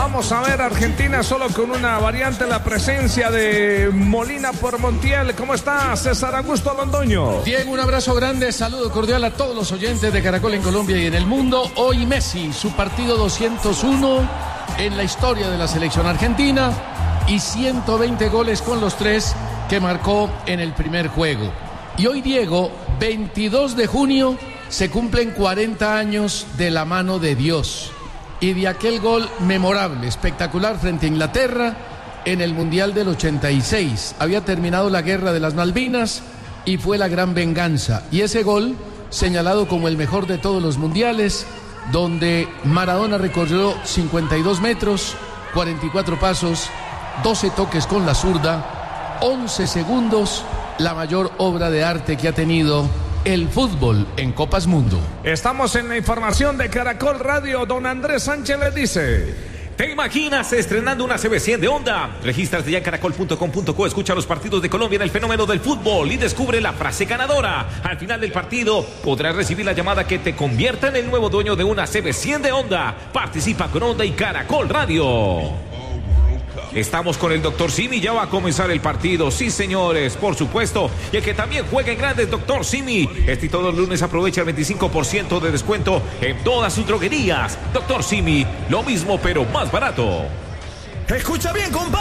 Vamos a ver Argentina solo con una variante, la presencia de Molina por Montiel. ¿Cómo está César Augusto Londoño? Diego, un abrazo grande, saludo cordial a todos los oyentes de Caracol en Colombia y en el mundo. Hoy Messi, su partido 201 en la historia de la selección argentina y 120 goles con los 3 que marcó en el primer juego. Y hoy, Diego, 22 de junio, se cumplen 40 años de la mano de Dios y de aquel gol memorable, espectacular frente a Inglaterra en el Mundial del 86. Había terminado la guerra de las Malvinas y fue la gran venganza. Y ese gol, señalado como el mejor de todos los mundiales, donde Maradona recorrió 52 metros, 44 pasos, 12 toques con la zurda, 11 segundos, la mayor obra de arte que ha tenido el fútbol en Copas Mundo. Estamos en la información de Caracol Radio. Don Andrés Sánchez le dice: ¿te imaginas estrenando una CB100 de Honda? Regístrate ya en caracol.com.co, escucha los partidos de Colombia en el fenómeno del fútbol y descubre la frase ganadora. Al final del partido podrás recibir la llamada que te convierta en el nuevo dueño de una CB100 de Honda. Participa con Honda y Caracol Radio. Estamos con el Dr. Simi, ya va a comenzar el partido, sí señores, por supuesto, y el que también juega en grande es Dr. Simi. Este y todos los lunes aprovecha el 25% de descuento en todas sus droguerías. Dr. Simi, lo mismo pero más barato. Escucha bien, compadre.